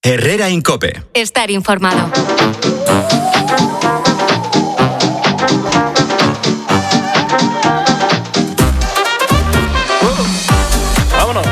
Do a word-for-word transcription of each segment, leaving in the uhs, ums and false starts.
Herrera en COPE. Estar informado. Vámonos.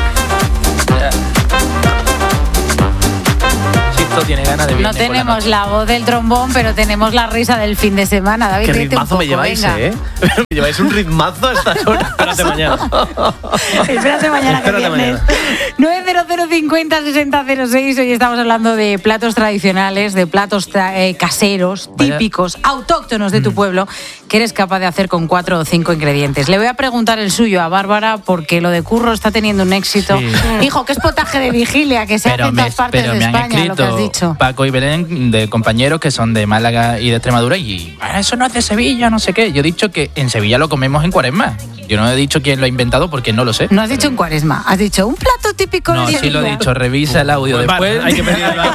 Tiene ganas de no tenemos la, la voz del trombón, pero tenemos la risa del fin de semana. David, qué ritmazo me lleváis, venga. ¿eh? Me lleváis un ritmazo a estas horas. Espérate mañana. Espérate mañana que Espérate viernes. Mañana. nueve cero cero cincuenta sesenta cero seis. Hoy estamos hablando de platos tradicionales, de platos tra- eh, caseros, Vaya. típicos, autóctonos de tu pueblo, que eres capaz de hacer con cuatro o cinco ingredientes. Le voy a preguntar el suyo a Bárbara, porque lo de Curro está teniendo un éxito. Sí. Hijo, ¿qué es potaje de vigilia? Que se hace en todas partes de España, lo que has dicho. Paco y Belén, de compañeros que son de Málaga y de Extremadura, y ah, eso no es de Sevilla, no sé qué. Yo he dicho que en Sevilla lo comemos en Cuaresma. Yo no he dicho quién lo ha inventado porque no lo sé. No has dicho en Cuaresma, has dicho un plato típico no, de sí lo he dicho, revisa el audio pues después. Vale, hay que pedir, hay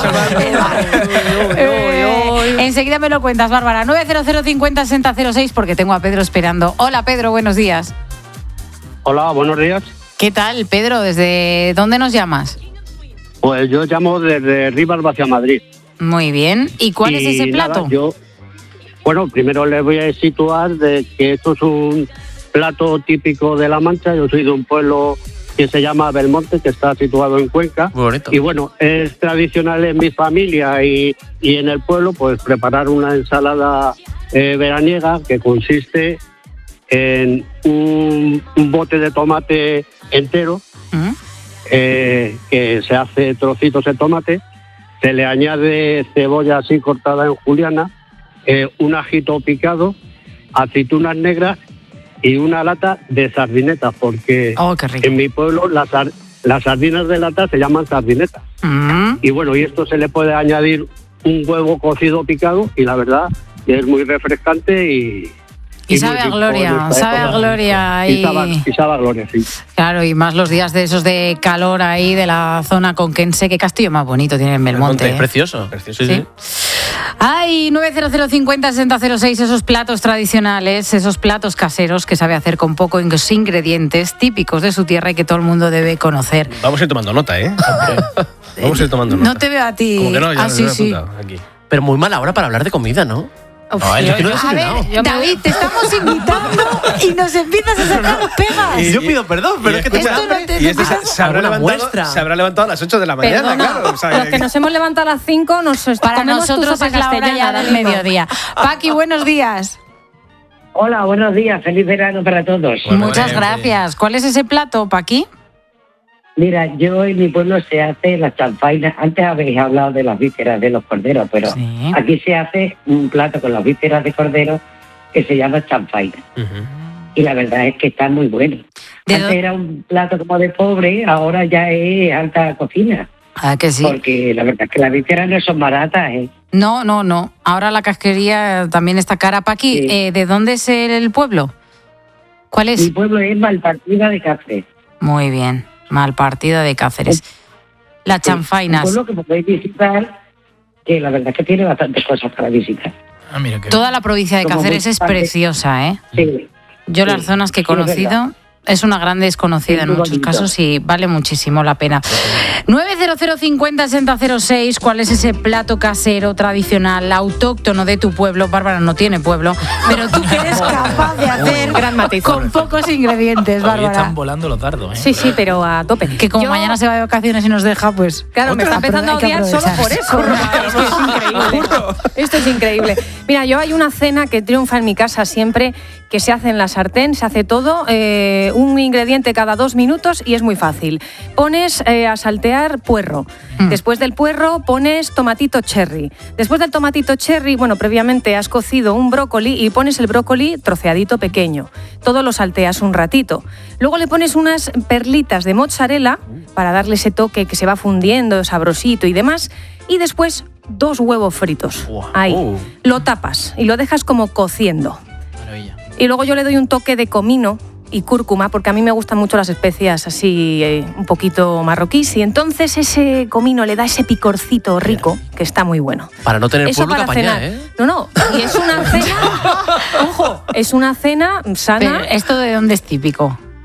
que pedir Enseguida me lo cuentas, Bárbara. nueve cero cero cincuenta sesenta cero seis, porque tengo a Pedro esperando. Hola, Pedro, buenos días. Hola, buenos días. ¿Qué tal, Pedro? ¿Desde dónde nos llamas? Pues yo llamo desde Rivas hacia Madrid. Muy bien. ¿Y cuál y es ese plato? Nada, yo, bueno, primero les voy a situar de que esto es un plato típico de La Mancha. Yo soy de un pueblo que se llama Belmonte, que está situado en Cuenca. Muy bonito. Y bueno, es tradicional en mi familia y, y en el pueblo, pues preparar una ensalada eh, veraniega que consiste en un, un bote de tomate entero. ¿Mm? Eh, que se hace trocitos de tomate, se le añade cebolla así cortada en juliana, eh, un ajito picado, aceitunas negras y una lata de sardinetas, porque oh, qué rico. En mi pueblo las, las sardinas de lata se llaman sardinetas. Mm. Y bueno, y esto se le puede añadir un huevo cocido picado y la verdad que es muy refrescante y... Y, y sabe a gloria, sabe a gloria. Y, y, sabe, y sabe a gloria, sí. Claro, y más los días de esos de calor ahí de la zona conquense. Qué castillo más bonito tiene en Belmonte. Es precioso, precioso. Sí. Ay, nueve cero cero cincuenta sesenta cero seis, esos platos tradicionales, esos platos caseros que sabe hacer con pocos ingredientes típicos de su tierra y que todo el mundo debe conocer. Vamos a ir tomando nota, ¿eh? Vamos a ir tomando nota. No te veo a ti. Como que no, ya ah, sí, sí. Aquí. Pero muy mala hora para hablar de comida, ¿no? Uf, no, yo, yo, no a ver, yo David, te estamos invitando y nos empiezas a sacar pegas. Y yo pido perdón, pero es que esto no te y este se, se, habrá levantado, se habrá levantado a las ocho de la mañana, Perdona, claro. O sea, los que nos hemos levantado a las cinco nos para nosotros es la hora ya del mediodía. Paqui, buenos días. Hola, buenos días. Feliz verano para todos. Bueno, Muchas bien, gracias. Bien. ¿Cuál es ese plato, Paqui? Mira, yo en mi pueblo se hace las chanfainas. Antes habéis hablado de las vísceras de los corderos, pero sí. Aquí se hace un plato con las vísceras de cordero que se llama chanfaina. Uh-huh. Y la verdad es que está muy bueno. Antes do... era un plato como de pobre, ahora ya es alta cocina. Ah, que sí. Porque la verdad es que las vísceras no son baratas, ¿eh? No, no, no. Ahora la casquería también está cara. Paqui, sí. eh, ¿de dónde es el pueblo? ¿Cuál es? Mi pueblo es Malpartida de Cáceres. Muy bien. Malpartida de Cáceres. Las chanfainas. Un pueblo que podéis visitar, que la verdad es que tiene bastantes cosas para visitar. Ah, mira que Toda la provincia de Cáceres es preciosa, ¿eh? Sí. Yo sí. las zonas que he conocido... Sí, es una gran desconocida sí, en muchos bonito. casos y vale muchísimo la pena. nueve cero cero cincuenta sesenta cero seis, ¿cuál es ese plato casero, tradicional, autóctono de tu pueblo? Bárbara no tiene pueblo, pero tú que eres capaz de hacer gran matiz con pocos ingredientes, Bárbara. Hoy están volando los dardos, ¿eh? Sí, sí, pero a tope. Que como Yo... mañana se va de vacaciones y nos deja, pues... Claro, me está empezando a odiar solo por eso. Esto es increíble. Esto es increíble. Mira, yo hay una cena que triunfa en mi casa siempre, que se hace en la sartén, se hace todo... Eh, un ingrediente cada dos minutos y es muy fácil. Pones eh, a saltear puerro. Mm. Después del puerro pones tomatito cherry. Después del tomatito cherry, bueno, previamente has cocido un brócoli y pones el brócoli troceadito pequeño. Todo lo salteas un ratito. Luego le pones unas perlitas de mozzarella para darle ese toque que se va fundiendo, sabrosito y demás. Y después dos huevos fritos. Wow. Ahí. Oh. Lo tapas y lo dejas como cociendo. Maravilla. Y luego yo le doy un toque de comino y cúrcuma, porque a mí me gustan mucho las especias así eh, un poquito marroquíes, y entonces ese comino le da ese picorcito rico, que está muy bueno. Para no tener Eso pueblo que apañar, ¿eh? No, no, y es una cena, ojo, es una cena sana. Pero ¿esto de dónde es típico?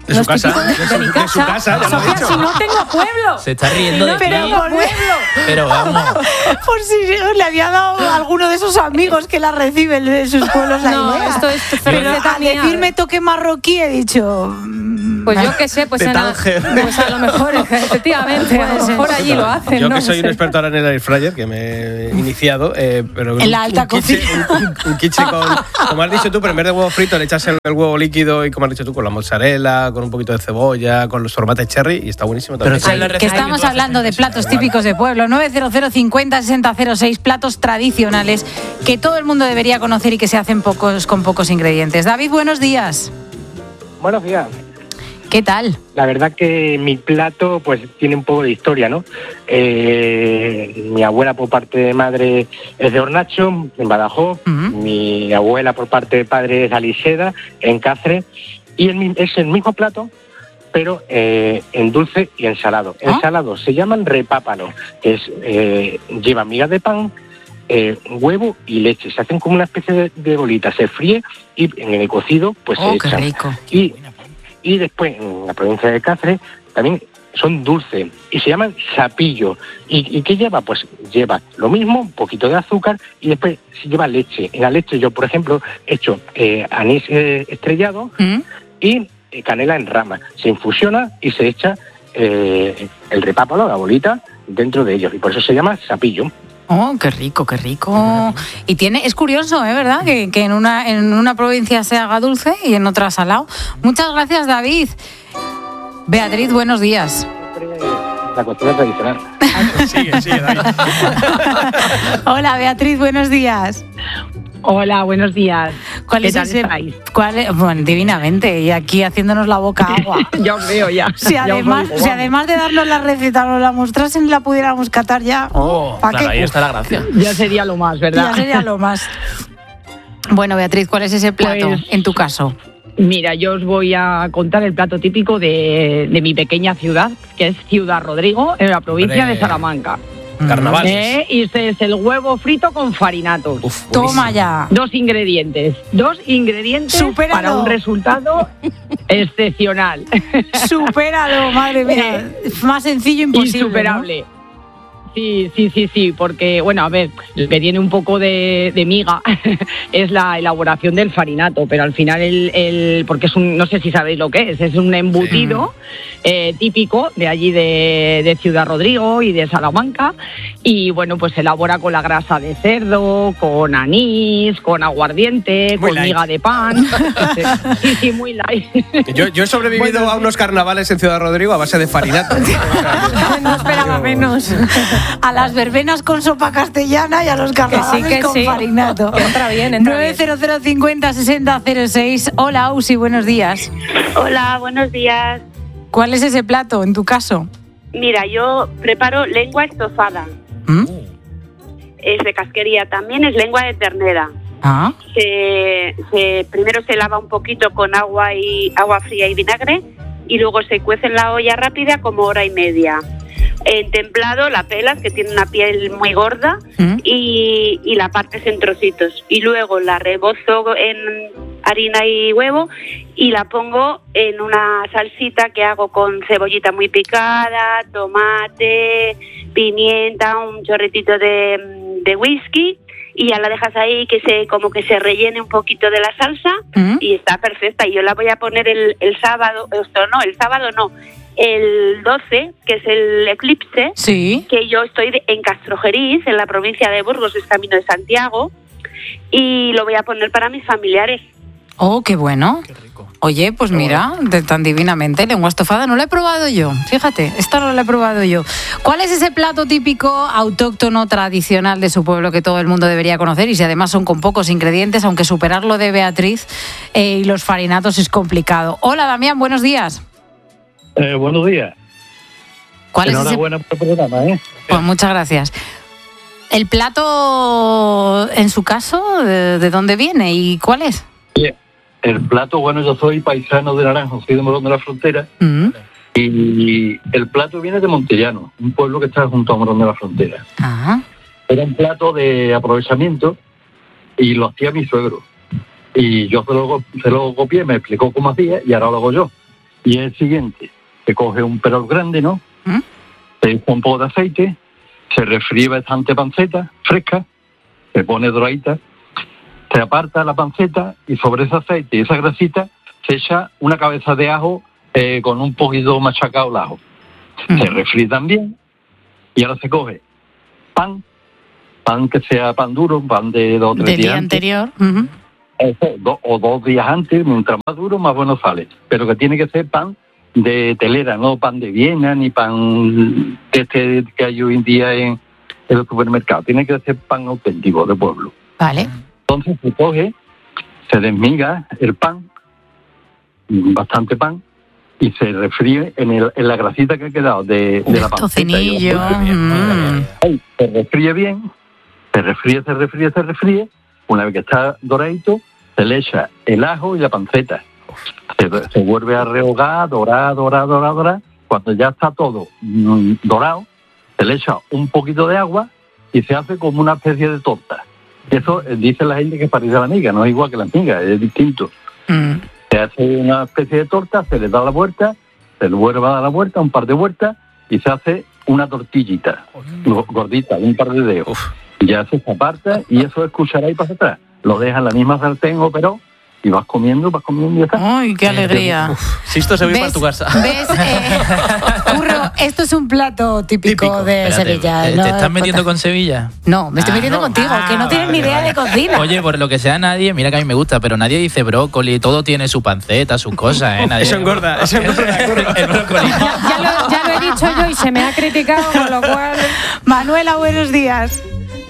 De su No es casa. típico de, de mi De su casa. casa, ya lo he Sofía, dicho. si no tengo pueblo. Se está riendo de No ti. tengo pueblo. Pero vamos. Por si le había dado a alguno de esos amigos que la reciben de sus pueblos la No, idea. esto es Pero receta al mía. decirme toque marroquí he dicho... mm, Pues yo qué sé, pues, De en a, Tánger. pues a lo mejor, efectivamente, a lo mejor allí lo hacen. Yo no que soy sé. un experto ahora en el air fryer, que me he iniciado, eh, pero En la alta un quiche, cocina. un, un- un quiche con, como has dicho tú, pero en vez de huevo frito le echas el, el huevo líquido y como has dicho tú, con la mozzarella, con un poquito de cebolla, con los tomates cherry y está buenísimo también. Pero Ay, la que receta estamos que tú haces hablando en de casa. platos típicos de pueblo. nueve cero cero cincuenta sesenta cero seis, platos tradicionales que todo el mundo debería conocer y que se hacen pocos con pocos ingredientes. David, buenos días. Buenos días. ¿Qué tal? La verdad que mi plato pues tiene un poco de historia, ¿no? Eh, mi abuela por parte de madre es de Hornacho, en Badajoz. Ujú. Mi abuela por parte de padre es de Aliseda, en Cáceres. Y el mi- es el mismo plato, pero eh, en dulce y en salado. En ¿Ah? salado se llaman repápalo, que es eh, lleva migas de pan, eh, huevo y leche. Se hacen como una especie de, de bolita, se fríe y en el cocido pues Oh, se qué echan. rico. Y, y después, en la provincia de Cáceres, también son dulces y se llaman sapillo. ¿Y, y qué lleva? Pues lleva lo mismo, un poquito de azúcar y después se lleva leche. En la leche yo, por ejemplo, he hecho eh, anís eh, estrellado ¿Mm? y eh, canela en rama. Se infusiona y se echa eh, el repápalo, la bolita, dentro de ellos. Y por eso se llama sapillo. Oh, qué rico, qué rico. Y tiene, es curioso, ¿eh? ¿Verdad? Que, que en una en una provincia se haga dulce y en otra salado. Muchas gracias, David. Beatriz, buenos días. La cocina tradicional. Sigue, sigue, David. Hola, Beatriz, buenos días. Hola, buenos días. ¿Cuál ¿Qué es tal ese? estáis? ¿Cuál es? Bueno, divinamente, y aquí haciéndonos la boca agua. Ya os veo, ya. Si Ya os además, oigo, si vamos. además de darnos la receta nos la mostrasen y la pudiéramos catar ya, Oh, ¿pa' claro, qué? ahí está la gracia. Ya sería lo más, ¿verdad? Ya sería lo más. Bueno, Beatriz, ¿cuál es ese plato Pues- en tu caso? Mira, yo os voy a contar el plato típico de, de mi pequeña ciudad, que es Ciudad Rodrigo, en la provincia Hombre. de Salamanca. Carnavales. ¿Eh? Y este es el huevo frito con farinatos. Uf, Toma buenísimo. ya. Dos ingredientes. Dos ingredientes Supéralo. para un resultado excepcional. Supéralo, madre mía. Más sencillo imposible. Insuperable. Sí, sí, sí, sí, porque, bueno, a ver, lo que tiene un poco de, de miga es la elaboración del farinato, pero al final, el, el porque es un, no sé si sabéis lo que es, es un embutido eh, típico de allí de, de Ciudad Rodrigo y de Salamanca, y bueno, pues se elabora con la grasa de cerdo, con anís, con aguardiente, Muy con light. miga de pan. Sí, sí, muy light. Yo, yo he sobrevivido Bueno, a unos carnavales en Ciudad Rodrigo a base de farinato. No esperaba menos. A las verbenas con sopa castellana y a los carnavales Que sí, que con sí. farinato. Que entra bien, entra nueve cero cero cincuenta sesenta cero seis. Hola, Ausi, buenos días. Hola, buenos días. ¿Cuál es ese plato en tu caso? Mira, yo preparo lengua estofada. ¿Mm? Es de casquería, también es lengua de ternera. Ah, Se, se- primero se lava un poquito con agua y agua fría y vinagre y luego se cuece en la olla rápida como hora y media. En templado la pelas, que tiene una piel muy gorda, ¿Mm? y, y la partes en trocitos. Y luego la rebozo en harina y huevo y la pongo en una salsita que hago con cebollita muy picada, tomate, pimienta, un chorretito de, de whisky, y ya la dejas ahí que se como que se rellene un poquito de la salsa ¿Mm? y está perfecta. Y yo la voy a poner el, el sábado, esto no, el sábado no, el doce, que es el eclipse, Sí. que yo estoy de- en Castrojeriz, en la provincia de Burgos, es Camino de Santiago, y lo voy a poner para mis familiares. Oh, qué bueno. Qué rico. Oye, pues mira, de tan divinamente, lengua estofada, no la he probado yo. Fíjate, esta no la he probado yo. ¿Cuál es ese plato típico, autóctono, tradicional de su pueblo que todo el mundo debería conocer? Y si además son con pocos ingredientes, aunque superarlo de Beatriz eh, y los farinatos es complicado. Hola, Damián, buenos días. Eh, buenos días. ¿Cuál es ese? Enhorabuena por el programa, ¿eh? Pues muchas gracias. ¿El plato, en su caso, de, de dónde viene y cuál es? El plato, bueno, yo soy paisano de Naranjo, soy de Morón de la Frontera, Mm. y el plato viene de Montellano, un pueblo que está junto a Morón de la Frontera. Ah. Era un plato de aprovechamiento y lo hacía mi suegro. Y yo se lo, se lo copié, me explicó cómo hacía y ahora lo hago yo. Y el siguiente, se coge un perol grande, ¿no? ¿Mm? Se echa un poco de aceite, se refríe bastante panceta fresca, se pone doradita, se aparta la panceta y sobre ese aceite y esa grasita se echa una cabeza de ajo eh, con un poquito machacado el ajo. Mm. Se refríe también y ahora se coge pan, pan que sea pan duro, pan de dos o tres Del días día antes. anterior. Ujú. Eso, do, o dos días antes, mientras más duro, más bueno sale. Pero que tiene que ser pan de telera, no pan de Viena, ni pan de este que hay hoy en día en, en los supermercados. Tiene que ser pan auténtico de pueblo. Vale. Entonces se coge, se desmiga el pan, bastante pan, y se refríe en, el, en la grasita que ha quedado de, de la panceta. Tocinillo. Mm. Ahí, se refríe bien, se refríe, se refríe, se refríe. Una vez que está doradito, se le echa el ajo y la panceta. Se, se vuelve a rehogar, dorar, dorar, dorar, dorar. Cuando ya está todo mm, dorado, se le echa un poquito de agua y se hace como una especie de torta. Eso eh, dice la gente que parece a la miga, no es igual que la miga, es distinto. Mm. Se hace una especie de torta, se le da la vuelta, se le vuelve a dar la vuelta, un par de vueltas, y se hace una tortillita, gordita, un par de dedos. Ya se aparta y eso es cuchara y para atrás. Lo dejas en la misma sartén o pero y vas comiendo, vas comiendo y ya está. ¡Ay, qué alegría! Si esto se ve ¿Ves? para tu casa. ¿Ves? Eh, Curro, esto es un plato típico, Típico. de Espérate, Sevilla. ¿te ¿no? estás metiendo con Sevilla? No, me estoy Ah, metiendo no. contigo, Ah, que no tienes vale, ni idea vale. de cocina. Oye, por lo que sea nadie, mira que a mí me gusta, pero nadie dice brócoli, todo tiene su panceta, sus cosas, ¿eh? Nadie... Eso engorda, eso engorda. El brócoli. Ya, ya lo, ya lo he dicho yo y se me ha criticado, con lo cual... Manuela, buenos días.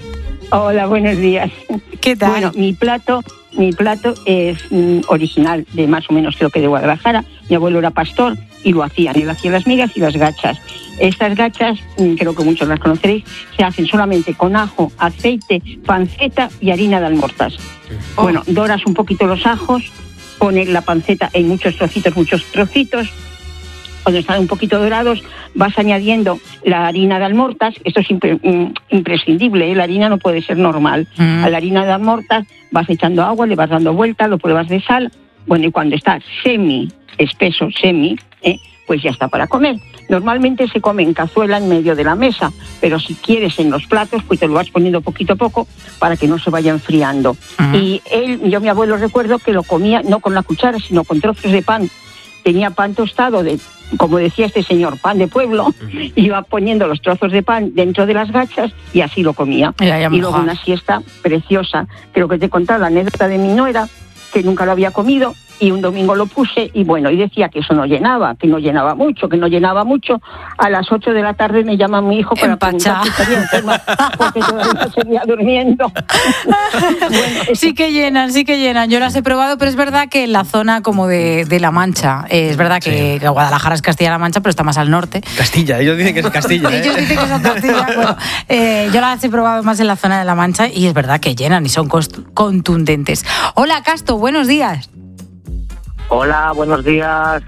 Hola, buenos días. ¿Qué tal? Bueno, mi plato, mi plato es mm, original, de más o menos creo que de Guadalajara. Mi abuelo era pastor y lo hacían. Él hacía las migas y las gachas. Estas gachas, mm, creo que muchos las conoceréis, se hacen solamente con ajo, aceite, panceta y harina de almortas. Oh. Bueno, doras un poquito los ajos, pones la panceta en muchos trocitos, muchos trocitos. Cuando están un poquito dorados, vas añadiendo la harina de almortas. Esto es impre, mm, imprescindible, ¿eh? La harina no puede ser normal. Mm. A la harina de almortas vas echando agua, le vas dando vuelta, lo pruebas de sal. Bueno, y cuando está semi espeso, semi, ¿eh? pues ya está para comer. Normalmente se come en cazuela en medio de la mesa, pero si quieres en los platos, pues te lo vas poniendo poquito a poco para que no se vaya enfriando. Ajá. Y él, yo mi abuelo recuerdo que lo comía no con la cuchara, sino con trozos de pan. Tenía pan tostado, de, como decía este señor, pan de pueblo, iba poniendo los trozos de pan dentro de las gachas y así lo comía. Ya, ya y luego mojado. una siesta preciosa. Creo que te he contado la anécdota de mi nuera, que nunca lo había comido, y un domingo lo puse, y bueno, y decía que eso no llenaba, que no llenaba mucho, que no llenaba mucho. A las ocho de la tarde me llama mi hijo para Empachá. preguntar si estaría enferma, porque todavía seguía durmiendo. Bueno, Sí que llenan, sí que llenan. Yo las he probado, pero es verdad que en la zona como de, de La Mancha, eh, es verdad que, que Guadalajara es Castilla-La Mancha, pero está más al norte. Castilla, ellos dicen que es Castilla. ¿eh? Ellos dicen que son Castilla. Bueno, eh, yo las he probado más en la zona de La Mancha y es verdad que llenan y son cost- contundentes. Hola, Casto, buenos días. Hola, buenos días.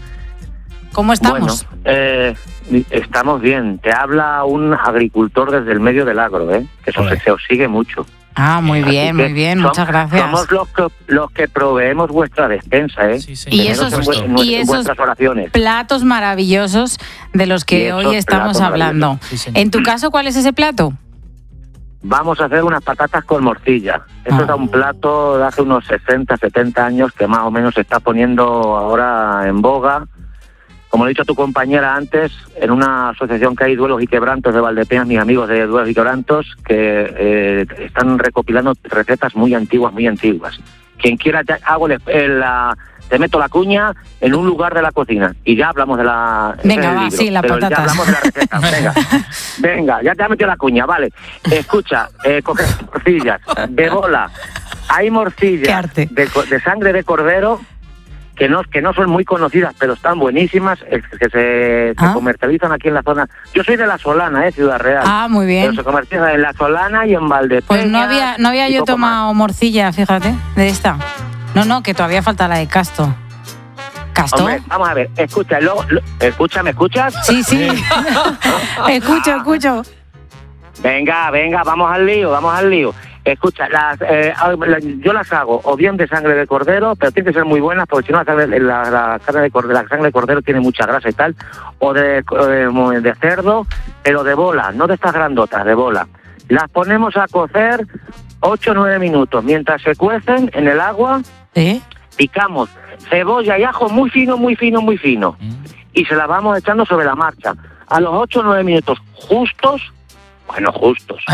¿Cómo estamos? Bueno, eh, estamos bien. Te habla un agricultor desde el medio del agro, ¿eh? Que eso se, se os sigue mucho. Ah, muy bien, Así que muy bien, som- muchas gracias. Somos los que, los que proveemos vuestra despensa, ¿eh? Sí, sí. Y Teneros esos- en, vu- en vu- y en esos vuestras oraciones. Platos maravillosos de los Y que esos hoy estamos platos hablando. maravillosos. Sí, señor. En tu caso, ¿cuál es ese plato? Vamos a hacer unas patatas con morcilla. Eso Ah. es un plato de hace unos sesenta, setenta años que más o menos se está poniendo ahora en boga. Como le he dicho a tu compañera antes, en una asociación que hay, Duelos y Quebrantos de Valdepeñas, mis amigos de Duelos y Quebrantos, que eh, están recopilando recetas muy antiguas, muy antiguas. Quien quiera, te hago el- el, la, te meto la cuña en un lugar de la cocina y ya hablamos de la... ese Venga, es el va, libro, sí, la pero patata. ya hablamos de la receta. Venga, venga, ya te ha metido la cuña, vale. Escucha, eh, coge morcillas, de bola. Hay Qué morcillas arte. de, co- de sangre de cordero que no que no son muy conocidas, pero están buenísimas, eh, que se, se Ah. comercializan aquí en la zona. Yo soy de La Solana, eh, Ciudad Real. Ah, muy Pero bien. se comercializan en La Solana y en Valdepeñas. Pues no había, no había y yo poco más. tomado morcilla, fíjate, de esta. No, no, que todavía falta la de Casto. ¿Casto? Hombre, vamos a ver, escucha, luego, lo- escucha, ¿me escuchas? Sí, sí. escucho, escucho. Venga, venga, vamos al lío, vamos al lío. Escucha, las, eh, yo las hago o bien de sangre de cordero, pero tienen que ser muy buenas porque si no la, sangre, la, la, carne de cordero, la sangre de cordero tiene mucha grasa y tal, o de, eh, de cerdo, pero de bola, no de estas grandotas, de bola. Las ponemos a cocer ocho o nueve minutos. Mientras se cuecen en el agua, ¿Eh? picamos cebolla y ajo muy fino, muy fino, muy fino. Mm. Y se las vamos echando sobre la marcha. A los ocho o nueve minutos justos, bueno, justos.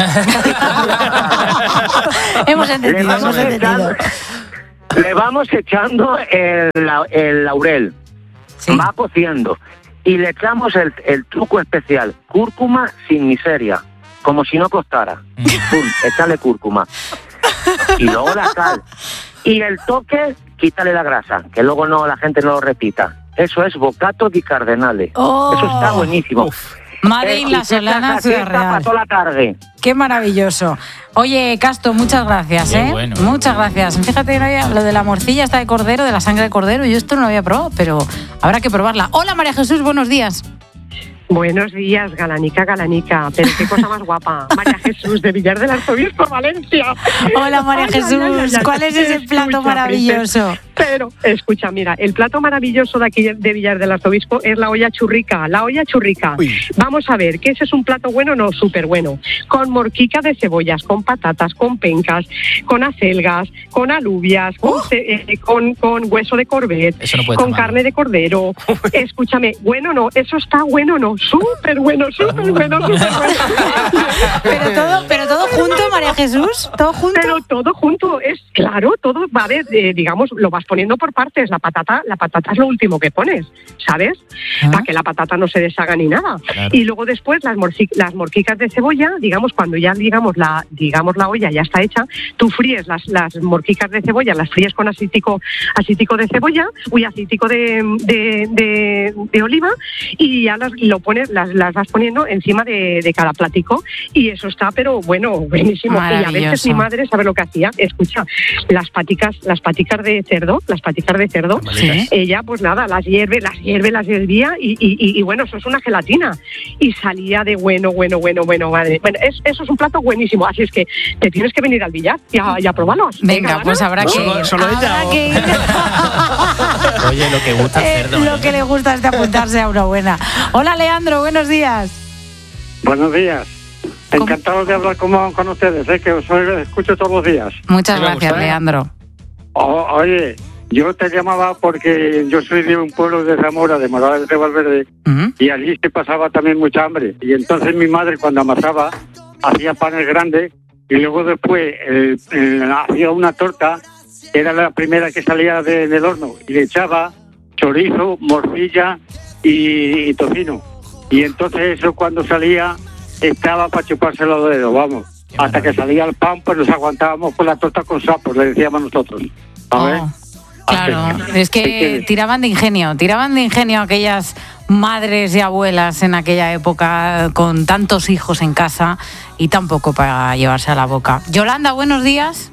hemos entendido, le vamos hemos entendido. Echando, le vamos echando el, el laurel. Sí. Va cociendo. Y le echamos el, el truco especial, cúrcuma sin miseria. Como si no costara. Pum, échale cúrcuma. Y luego la sal. Y el toque, quítale la grasa, que luego no la gente no lo repita. Eso es bocato di cardenale. Oh. Eso está buenísimo. Uf. Madre y la Solana Ciudad Real. Pasó la tarde. Qué maravilloso. Oye, Casto, muchas gracias, ¿eh? Bueno, muchas gracias. Fíjate que no había, lo de la morcilla está de cordero, de la sangre de cordero, yo esto no lo había probado, pero habrá que probarla. Hola, María Jesús, buenos días. Buenos días, Galanica, Galanica, pero qué cosa más guapa. María Jesús, de Villar del Arzobispo, Valencia. Hola, María ay, Jesús, ay, ay, ay, ¿cuál es ese escucha, plato maravilloso? Princesa. Pero, escucha, mira, el plato maravilloso de aquí de Villar del Arzobispo es la olla churrica, la olla churrica. Uy. Vamos a ver, que ese es un plato bueno, no, súper bueno. Con morquica de cebollas, con patatas, con pencas, con acelgas, con alubias, con, uh. eh, con, con hueso de corvet, no con carne de cordero. Escúchame, bueno no, eso está bueno no, súper bueno, súper bueno, súper bueno. pero todo, pero todo junto, María Jesús, todo junto. Pero todo junto, es claro, todo va a ver, eh, digamos, lo vas poniendo por partes. La patata, la patata es lo último que pones, ¿sabes? ¿Ah? Para que la patata no se deshaga ni nada. Claro. Y luego después las, morci- las morquicas de cebolla, digamos, cuando ya digamos la, digamos la olla ya está hecha, tú fríes las, las morquicas de cebolla, las fríes con acítico, acítico de cebolla, uy, acítico de, de, de, de oliva, y ya las lo pones, las, las vas poniendo encima de, de cada platico, y eso está, pero bueno, buenísimo. Y a veces mi madre sabe lo que hacía, escucha, las paticas, las paticas de cerdo, las paticas de cerdo, ¿sí? Ella pues nada, las hierve, las hierve, las hervía y, y, y, y bueno, eso es una gelatina y salía de bueno, bueno, bueno, bueno, madre. Bueno, es, eso es un plato buenísimo, así es que te tienes que venir al Villar y a, y a probarlos. Venga, Venga pues habrá ¿no? que ir. Solo, solo ella. Habrá que ir. Oye, lo que gusta el cerdo. Eh, lo que le gusta es de apuntarse a una buena. Hola, Leandro, buenos días. Buenos días. Encantado de hablar con, con ustedes, ¿eh? Que os escucho todos los días. Muchas gracias, Leandro. O, oye, yo te llamaba porque yo soy de un pueblo de Zamora, de Morales de Valverde, uh-huh. y allí se pasaba también mucha hambre. Y entonces mi madre, cuando amasaba, hacía panes grandes y luego después eh, eh, hacía una torta, que era la primera que salía de, del horno, y le echaba chorizo, morcilla y, y tocino. Y entonces eso cuando salía estaba para chuparse los dedos, vamos. Hasta que salía el pan, pues nos aguantábamos con la torta con sapos, le decíamos nosotros. A ver. Oh, claro, es que tiraban de ingenio, tiraban de ingenio aquellas madres y abuelas en aquella época con tantos hijos en casa y tan poco para llevarse a la boca. Yolanda, buenos días.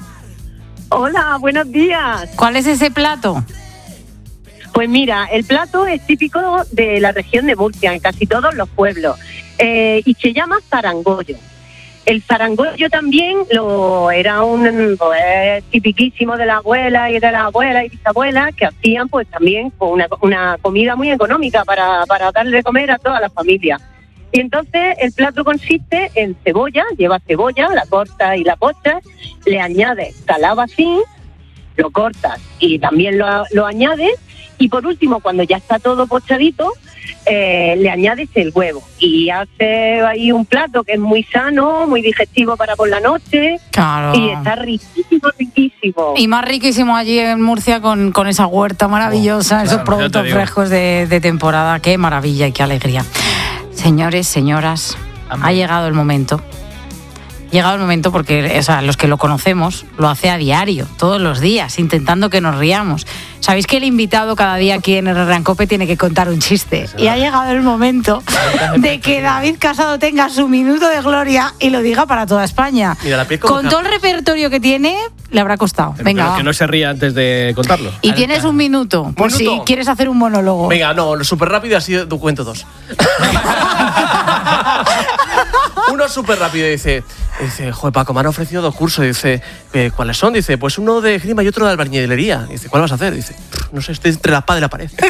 Hola, buenos días. ¿Cuál es ese plato? Pues mira, el plato es típico de la región de Murcia, en casi todos los pueblos, eh, y se llama zarangollo. El zarangollo también lo era un pues, tipiquísimo de la abuela y de la abuela y bisabuela, que hacían pues también una, una comida muy económica para, para darle de comer a toda la familia. Y entonces el plato consiste en cebolla, lleva cebolla, la cortas y la pochas, le añades calabacín, lo cortas y también lo, lo añades, y por último, cuando ya está todo pochadito, eh, le añades el huevo y hace ahí un plato que es muy sano, muy digestivo para por la noche. Claro. Y está riquísimo, riquísimo. Y más riquísimo allí en Murcia con, con esa huerta maravillosa, oh, esos claro, productos frescos de, de temporada. Qué maravilla y qué alegría. Señores, señoras, Amén. Ha llegado el momento. Llegado el momento porque o sea, los que lo conocemos lo hace a diario, todos los días, intentando que nos riamos. Sabéis que el invitado cada día aquí en el Rancope tiene que contar un chiste. Y ha llegado el momento de que David Casado tenga su minuto de gloria y lo diga para toda España. Mira, la piel con todo el repertorio que tiene, le habrá costado. Pero, Venga, pero que no se ría antes de contarlo. Y tienes un minuto, por si quieres hacer un monólogo. Venga, no, súper rápido, así tu cuento dos. Unos súper rápido. Dice, dice, joder, Paco, me han ofrecido dos cursos. Dice, ¿cuáles son? Dice, pues uno de esgrima y otro de albañilería. Dice, ¿cuál vas a hacer? Dice, no sé, estoy entre la espada y la pared.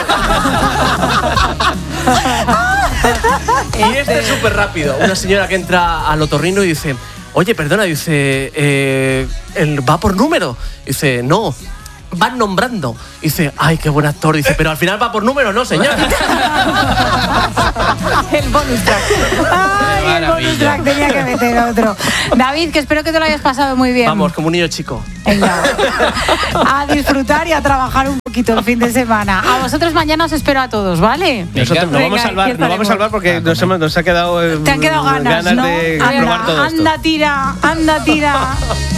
Y este es súper rápido. Una señora que entra al otorrino y dice, oye, perdona, dice, eh, ¿va por número? Dice, no, van nombrando. Dice, ay, qué buen actor. Dice, pero al final va por número, ¿no, señor? El bonus track. Ay, el bonus track, tenía que meter otro. David, que espero que te lo hayas pasado muy bien. Vamos, como un niño chico. Venga. A disfrutar y a trabajar un poquito el fin de semana. A vosotros mañana os espero a todos, ¿vale? Nosotros nos vamos a salvar, nos vamos a salvar porque nos, hemos, nos ha quedado eh, Te han quedado ganas, ganas ¿no? de Anda, probar todo esto. Anda, tira, anda, tira.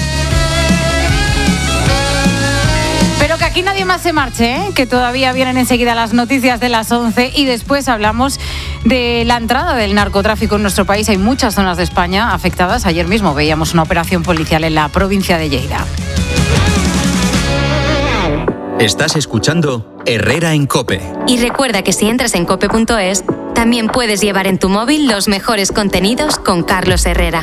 Pero que aquí nadie más se marche, ¿eh? Que todavía vienen enseguida las noticias de las once y después hablamos de la entrada del narcotráfico en nuestro país. Hay muchas zonas de España afectadas. Ayer mismo veíamos una operación policial en la provincia de Lleida. Estás escuchando Herrera en COPE. Y recuerda que si entras en cope punto es, también puedes llevar en tu móvil los mejores contenidos con Carlos Herrera.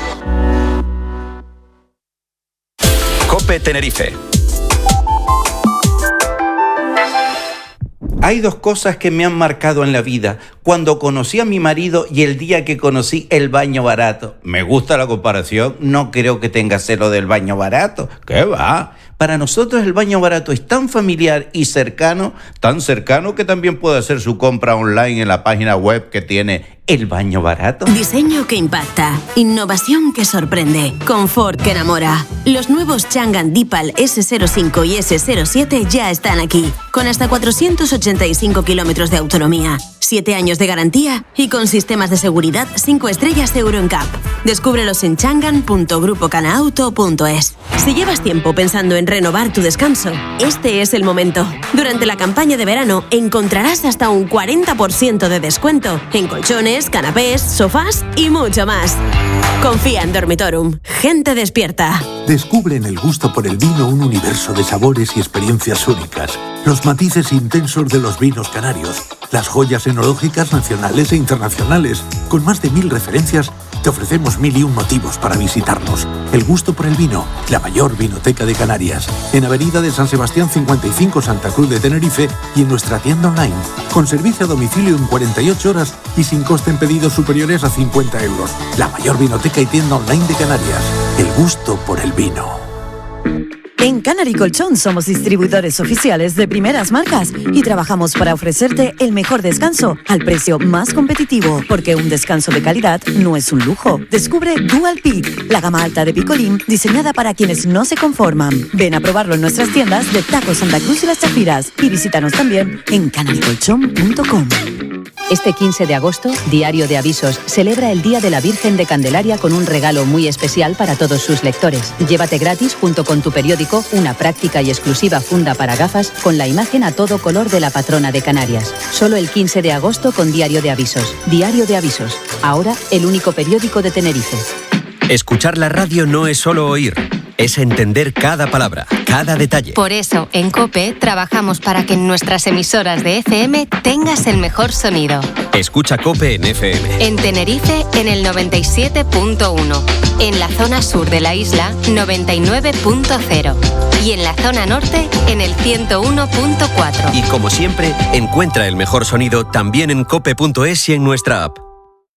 COPE Tenerife. Hay dos cosas que me han marcado en la vida. Cuando conocí a mi marido y el día que conocí el baño barato. Me gusta la comparación. No creo que tenga celo del baño barato. ¿Qué va? Para nosotros el baño barato es tan familiar y cercano, tan cercano que también puede hacer su compra online en la página web que tiene El Baño Barato. Diseño que impacta, innovación que sorprende, confort que enamora. Los nuevos Changan Deepal ese cero cinco y ese cero siete ya están aquí, con hasta cuatrocientos ochenta y cinco kilómetros de autonomía, siete años de garantía y con sistemas de seguridad cinco estrellas Euro N C A P. Descúbrelos en changan punto grupo canaauto punto es. Si llevas tiempo pensando en renovar tu descanso, este es el momento. Durante la campaña de verano encontrarás hasta un cuarenta por ciento de descuento en colchones, canapés, sofás y mucho más. Confía en Dormitorum. Gente despierta. Descubre en el gusto por el vino un universo de sabores y experiencias únicas. Los matices intensos de los vinos canarios. Las joyas enológicas nacionales e internacionales. Con más de mil referencias, te ofrecemos mil y un motivos para visitarnos. El gusto por el vino, la mayor vinoteca de Canarias. En Avenida de San Sebastián cincuenta y cinco, Santa Cruz de Tenerife, y en nuestra tienda online. Con servicio a domicilio en cuarenta y ocho horas y sin coste en pedidos superiores a cincuenta euros. La mayor vinoteca y tienda online de Canarias. El gusto por el vino. En Canary Colchón somos distribuidores oficiales de primeras marcas y trabajamos para ofrecerte el mejor descanso al precio más competitivo, porque un descanso de calidad no es un lujo. Descubre Dual Peak, la gama alta de Picolín diseñada para quienes no se conforman. Ven a probarlo en nuestras tiendas de Taco Santa Cruz y Las Chafiras y visítanos también en canary colchón punto com. Este quince de agosto, Diario de Avisos celebra el Día de la Virgen de Candelaria con un regalo muy especial para todos sus lectores. Llévate gratis, junto con tu periódico, una práctica y exclusiva funda para gafas con la imagen a todo color de la patrona de Canarias. Solo el quince de agosto con Diario de Avisos. Diario de Avisos. Ahora, el único periódico de Tenerife. Escuchar la radio no es solo oír, es entender cada palabra, cada detalle. Por eso, en COPE trabajamos para que en nuestras emisoras de F M tengas el mejor sonido. Escucha COPE en F M. En Tenerife, en el noventa y siete punto uno. En la zona sur de la isla, noventa y nueve punto cero. Y en la zona norte, en el ciento uno punto cuatro. Y como siempre, encuentra el mejor sonido también en cope punto es y en nuestra app.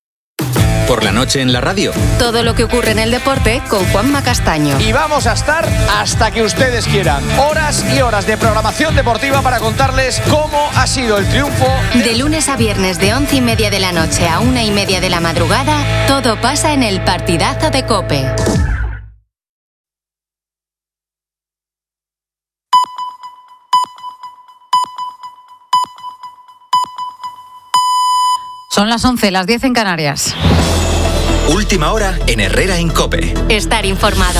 Por la noche en la radio. Todo lo que ocurre en el deporte con Juanma Castaño. Y vamos a estar hasta que ustedes quieran. Horas y horas de programación deportiva para contarles cómo ha sido el triunfo. De lunes a viernes de once y media de la noche a una y media de la madrugada, todo pasa en el partidazo de COPE. Son las once, las diez en Canarias. Última hora en Herrera en COPE. Estar informado.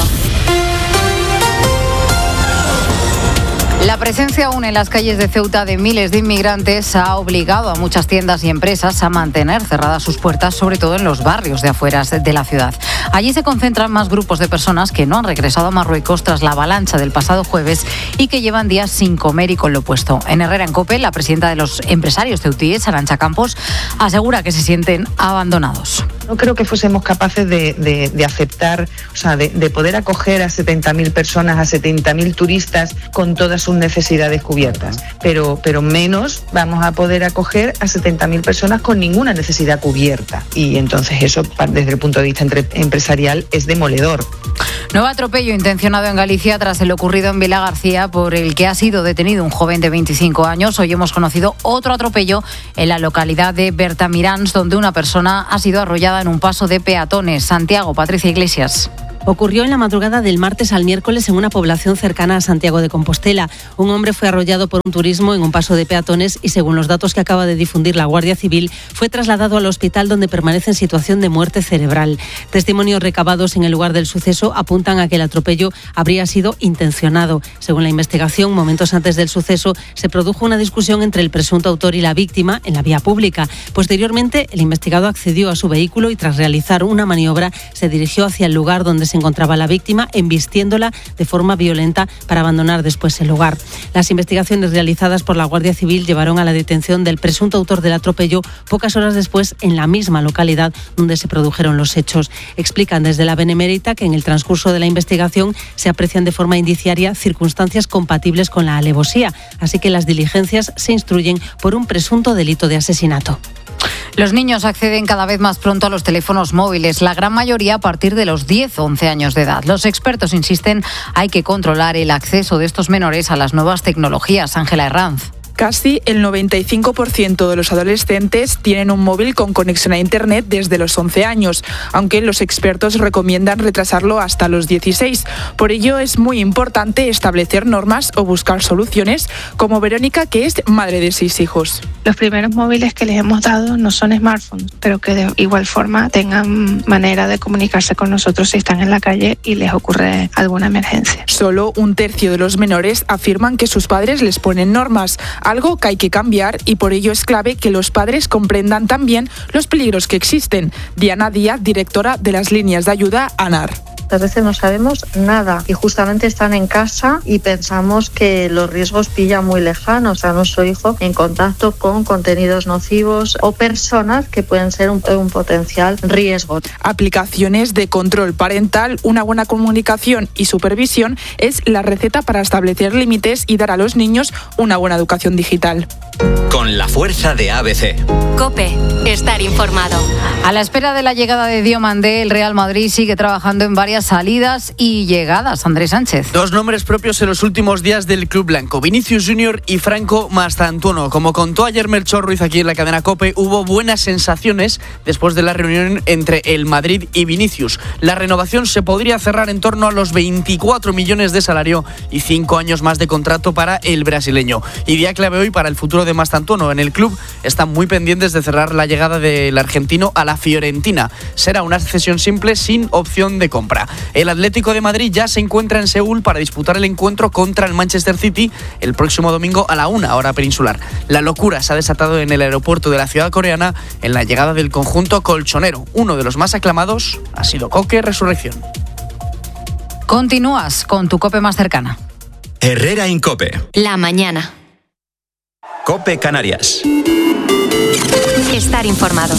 La presencia aún en las calles de Ceuta de miles de inmigrantes ha obligado a muchas tiendas y empresas a mantener cerradas sus puertas, sobre todo en los barrios de afueras de la ciudad. Allí se concentran más grupos de personas que no han regresado a Marruecos tras la avalancha del pasado jueves y que llevan días sin comer y con lo puesto. En Herrera en COPE, la presidenta de los empresarios ceutíes, Arantxa Campos, asegura que se sienten abandonados. No creo que fuésemos capaces de, de, de aceptar, o sea, de, de poder acoger a setenta mil personas, a setenta mil turistas con todas sus necesidades cubiertas, pero, pero menos vamos a poder acoger a setenta mil personas con ninguna necesidad cubierta. Y entonces eso, desde el punto de vista entre, empresarial, es demoledor. Nuevo atropello intencionado en Galicia tras el ocurrido en Vila García, por el que ha sido detenido un joven de veinticinco años. Hoy hemos conocido otro atropello en la localidad de Bertamiráns, donde una persona ha sido arrollada en un paso de peatones. Santiago, Patricia Iglesias. Ocurrió en la madrugada del martes al miércoles en una población cercana a Santiago de Compostela. Un hombre fue arrollado por un turismo en un paso de peatones y, según los datos que acaba de difundir la Guardia Civil, fue trasladado al hospital, donde permanece en situación de muerte cerebral. Testimonios recabados en el lugar del suceso apuntan a que el atropello habría sido intencionado. Según la investigación, momentos antes del suceso se produjo una discusión entre el presunto autor y la víctima en la vía pública. Posteriormente, el investigado accedió a su vehículo y, tras realizar una maniobra, se dirigió hacia el lugar donde se encontraba la víctima, embistiéndola de forma violenta para abandonar después el lugar. Las investigaciones realizadas por la Guardia Civil llevaron a la detención del presunto autor del atropello pocas horas después en la misma localidad donde se produjeron los hechos. Explican desde la Benemérita que en el transcurso de la investigación se aprecian de forma indiciaria circunstancias compatibles con la alevosía, así que las diligencias se instruyen por un presunto delito de asesinato. Los niños acceden cada vez más pronto a los teléfonos móviles, la gran mayoría a partir de los diez o once años de edad. Los expertos insisten, hay que controlar el acceso de estos menores a las nuevas tecnologías. Ángela Herranz. Casi el noventa y cinco por ciento de los adolescentes tienen un móvil con conexión a Internet desde los once años, aunque los expertos recomiendan retrasarlo hasta los dieciséis. Por ello es muy importante establecer normas o buscar soluciones, como Verónica, que es madre de seis hijos. Los primeros móviles que les hemos dado no son smartphones, pero que de igual forma tengan manera de comunicarse con nosotros si están en la calle y les ocurre alguna emergencia. Solo un tercio de los menores afirman que sus padres les ponen normas, algo que hay que cambiar, y por ello es clave que los padres comprendan también los peligros que existen. Diana Díaz, directora de las líneas de ayuda ANAR. A veces no sabemos nada y justamente están en casa y pensamos que los riesgos pillan muy lejanos a nuestro hijo en contacto con contenidos nocivos o personas que pueden ser un, un potencial riesgo. Aplicaciones de control parental, una buena comunicación y supervisión es la receta para establecer límites y dar a los niños una buena educación digital. Con la fuerza de A B C. COPE, estar informado. A la espera de la llegada de Diomandé, el Real Madrid sigue trabajando en varias salidas y llegadas. Andrés Sánchez. Dos nombres propios en los últimos días del club blanco, Vinicius Junior y Franco Mastantuono. Como contó ayer Melchor Ruiz aquí en la cadena COPE, hubo buenas sensaciones después de la reunión entre el Madrid y Vinicius. La renovación se podría cerrar en torno a los veinticuatro millones de salario y cinco años más de contrato para el brasileño. Y día clave hoy para el futuro de Mastantuono. En el club están muy pendientes de cerrar la llegada del argentino a la Fiorentina. Será una cesión simple sin opción de compra. El Atlético de Madrid ya se encuentra en Seúl para disputar el encuentro contra el Manchester City el próximo domingo a la una, hora peninsular. La locura se ha desatado en el aeropuerto de la ciudad coreana en la llegada del conjunto colchonero. Uno de los más aclamados ha sido Coque Resurrección. Continúas con tu COPE más cercana. Herrera en COPE. La mañana. COPE Canarias. Estar informado.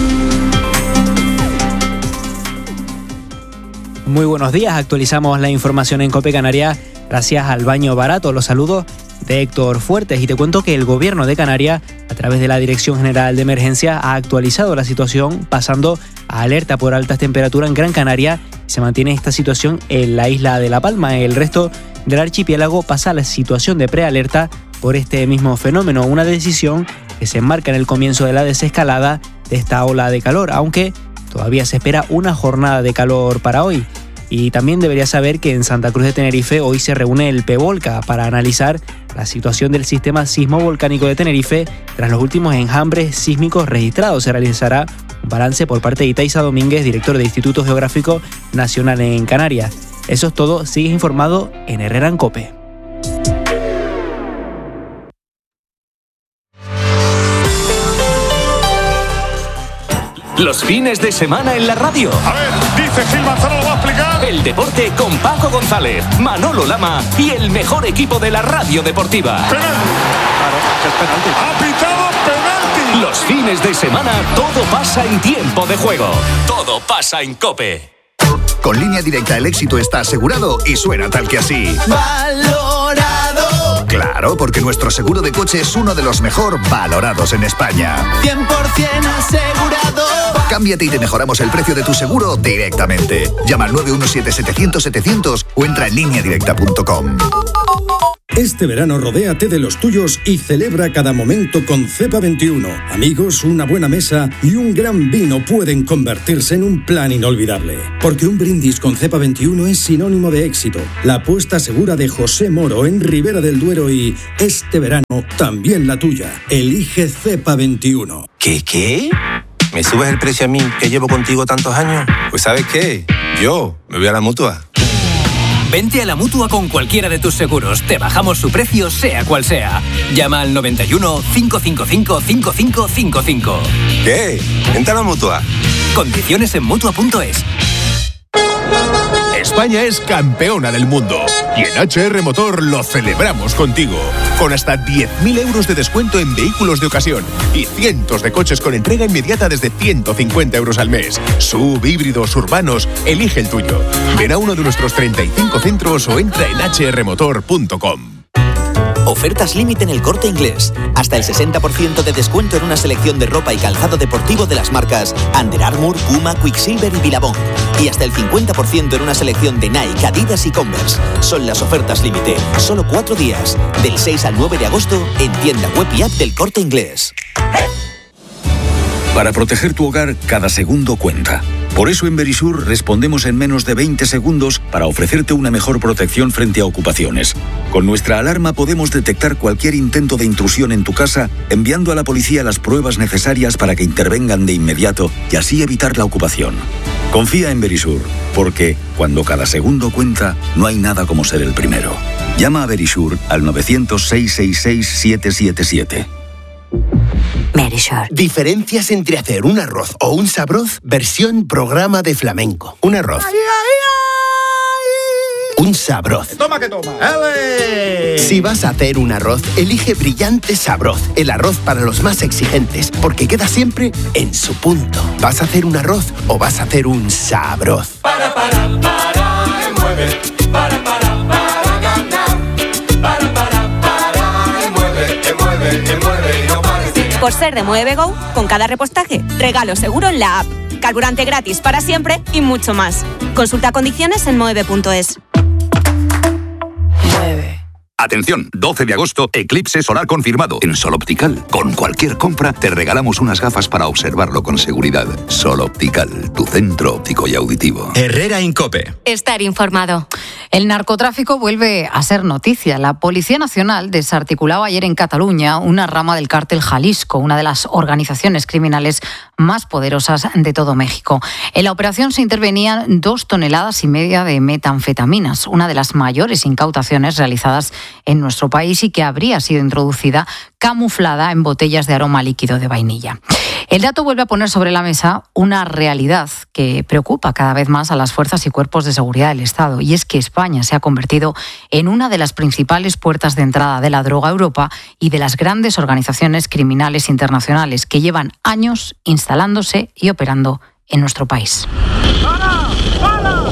Muy buenos días, actualizamos la información en COPE Canarias gracias al baño barato. Los saludos de Héctor Fuertes y te cuento que el gobierno de Canarias, a través de la Dirección General de Emergencia, ha actualizado la situación pasando a alerta por altas temperaturas en Gran Canaria. Se mantiene esta situación en la isla de La Palma. El resto del archipiélago pasa a la situación de prealerta por este mismo fenómeno, una decisión que se enmarca en el comienzo de la desescalada de esta ola de calor, aunque todavía se espera una jornada de calor para hoy. Y también debería saber que en Santa Cruz de Tenerife hoy se reúne el PEVOLCA para analizar la situación del sistema sismovolcánico de Tenerife tras los últimos enjambres sísmicos registrados. Se realizará un balance por parte de Itaiza Domínguez, director del Instituto Geográfico Nacional en Canarias. Eso es todo, sigues informado en Herrera en COPE. Los fines de semana en la radio. A ver, dice Gil Manzano, lo va a explicar. El deporte con Paco González, Manolo Lama y el mejor equipo de la radio deportiva. Penalti. Claro, es penalti. Ha pitado penalti. Los fines de semana todo pasa en Tiempo de Juego. Todo pasa en COPE. Con Línea Directa el éxito está asegurado y suena tal que así. ¡Valorado! Claro, porque nuestro seguro de coche es uno de los mejor valorados en España. cien por ciento asegurado. Cámbiate y te mejoramos el precio de tu seguro directamente. Llama al nueve uno siete setecientos setecientos o entra en línea directa punto com. Este verano rodéate de los tuyos y celebra cada momento con Cepa veintiuno. Amigos, una buena mesa y un gran vino pueden convertirse en un plan inolvidable. Porque un brindis con Cepa veintiuno es sinónimo de éxito. La apuesta segura de José Moro en Ribera del Duero y este verano también la tuya. Elige Cepa veintiuno. ¿Qué, qué? ¿Me subes el precio a mí que llevo contigo tantos años? Pues ¿sabes qué? Yo me voy a la Mutua. Vente a la Mutua con cualquiera de tus seguros. Te bajamos su precio, sea cual sea. Llama al noventa y uno, cinco cinco cinco, cinco cinco cinco cinco. ¿Qué? Vente a la Mutua. Condiciones en Mutua punto es. España es campeona del mundo y en H R Motor lo celebramos contigo. Con hasta diez mil euros de descuento en vehículos de ocasión y cientos de coches con entrega inmediata desde ciento cincuenta euros al mes. Sub, híbridos, urbanos, elige el tuyo. Ven a uno de nuestros treinta y cinco centros o entra en h r motor punto com. Ofertas límite en El Corte Inglés. Hasta el sesenta por ciento de descuento en una selección de ropa y calzado deportivo de las marcas Under Armour, Puma, Quicksilver y Billabong. Y hasta el cincuenta por ciento en una selección de Nike, Adidas y Converse. Son las ofertas límite. Solo cuatro días. Del seis al nueve de agosto en tienda web y app del Corte Inglés. Para proteger tu hogar, cada segundo cuenta. Por eso en Verisur respondemos en menos de veinte segundos para ofrecerte una mejor protección frente a ocupaciones. Con nuestra alarma podemos detectar cualquier intento de intrusión en tu casa, enviando a la policía las pruebas necesarias para que intervengan de inmediato y así evitar la ocupación. Confía en Verisur, porque cuando cada segundo cuenta, no hay nada como ser el primero. Llama a Verisur al novecientos, seiscientos sesenta y seis, setecientos setenta y siete. Verisur. Diferencias entre hacer un arroz o un sabroz versión programa de flamenco. Un arroz. Ay, ay, ay. Un sabroz. Toma que toma. ¡Ale! Si vas a hacer un arroz, elige Brillante Sabroz, el arroz para los más exigentes, porque queda siempre en su punto. ¿Vas a hacer un arroz o vas a hacer un sabroz? Para, para, para, mueve. Para, para, para ganar. Para, para, para, mueve, mueve, mueve, no pares de ganar. Por ser de Mueve Go, con cada repostaje, regalo seguro en la app, carburante gratis para siempre y mucho más. Consulta condiciones en mueve punto es. Atención, doce de agosto, eclipse solar confirmado en Sol Optical. Con cualquier compra te regalamos unas gafas para observarlo con seguridad. Sol Optical, tu centro óptico y auditivo. Herrera Incope. Estar informado. El narcotráfico vuelve a ser noticia. La Policía Nacional desarticulaba ayer en Cataluña una rama del cártel Jalisco, una de las organizaciones criminales más poderosas de todo México. En la operación se intervenían dos toneladas y media de metanfetaminas, una de las mayores incautaciones realizadas en nuestro país y que habría sido introducida camuflada en botellas de aroma líquido de vainilla. El dato vuelve a poner sobre la mesa una realidad que preocupa cada vez más a las fuerzas y cuerpos de seguridad del Estado, y es que España se ha convertido en una de las principales puertas de entrada de la droga a Europa y de las grandes organizaciones criminales internacionales que llevan años instalándose y operando en nuestro país. ¡Para! ¡Para!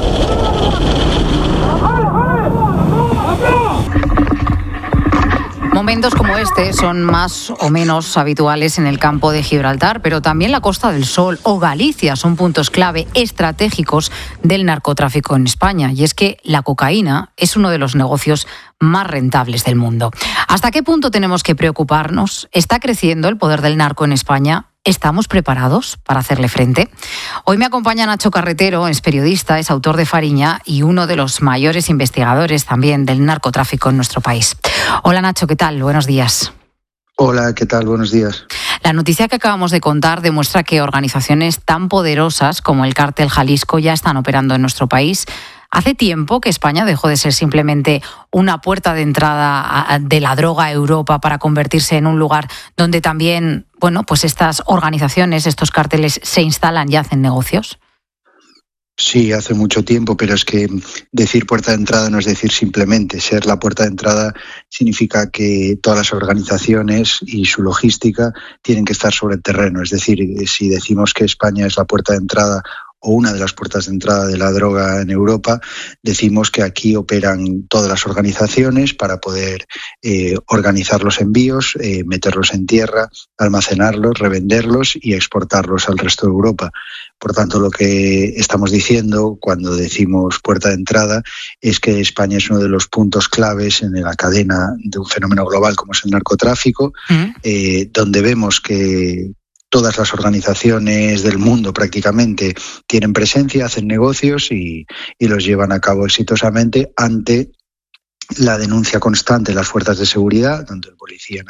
Momentos como este son más o menos habituales en el campo de Gibraltar, pero también la Costa del Sol o Galicia son puntos clave estratégicos del narcotráfico en España. Y es que la cocaína es uno de los negocios más rentables del mundo. ¿Hasta qué punto tenemos que preocuparnos? ¿Está creciendo el poder del narco en España? ¿Estamos preparados para hacerle frente? Hoy me acompaña Nacho Carretero, es periodista, es autor de Fariña y uno de los mayores investigadores también del narcotráfico en nuestro país. Hola Nacho, ¿qué tal? Buenos días. Hola, ¿qué tal? Buenos días. La noticia que acabamos de contar demuestra que organizaciones tan poderosas como el Cártel Jalisco ya están operando en nuestro país. Hace tiempo que España dejó de ser simplemente una puerta de entrada de la droga a Europa para convertirse en un lugar donde también, bueno, pues estas organizaciones, estos cárteles se instalan y hacen negocios. Sí, hace mucho tiempo, pero es que decir puerta de entrada no es decir simplemente. Ser la puerta de entrada significa que todas las organizaciones y su logística tienen que estar sobre el terreno. Es decir, si decimos que España es la puerta de entrada o una de las puertas de entrada de la droga en Europa, decimos que aquí operan todas las organizaciones para poder eh, organizar los envíos, eh, meterlos en tierra, almacenarlos, revenderlos y exportarlos al resto de Europa. Por tanto, lo que estamos diciendo cuando decimos puerta de entrada es que España es uno de los puntos claves en la cadena de un fenómeno global como es el narcotráfico, ¿Mm? eh, donde vemos que todas las organizaciones del mundo prácticamente tienen presencia, hacen negocios y, y los llevan a cabo exitosamente ante la denuncia constante de las fuerzas de seguridad, tanto de Policía